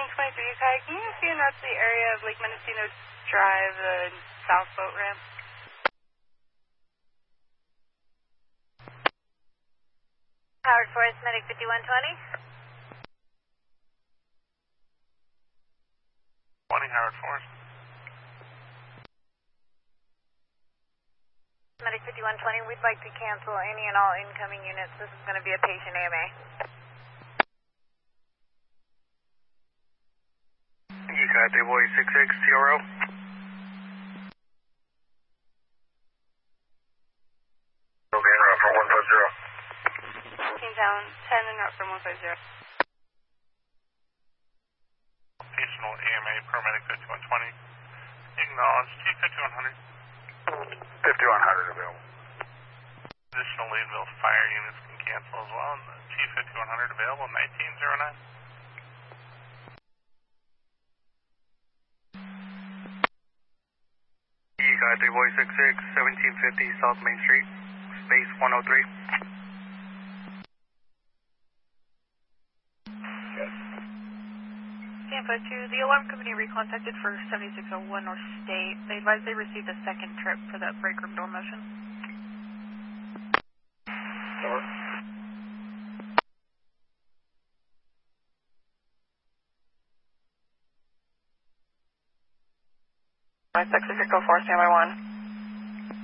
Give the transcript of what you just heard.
1723, Kai, can you see in route to the area of Lake Mendocino Drive, the south boat ramp? Howard Forest, Medic 5120. 20 Howard Forest. Medic 5120, we'd like to cancel any and all incoming units. This is going to be a patient AMA. You got Boy 66 TRO. Okay, en route for 150. Down 10 en route for 150. Rotational AMA, paramedic 5120. Acknowledge T5100. 5100 available. Additional Leadville fire units can cancel as well. T5100 available, 1909. You got Boy 66, 1750 South Main Street, space 103. Tampa 2, the alarm company recontacted for 7601 North State. They advised they received a second trip for that break room door motion. Door. My 6604, standby 1.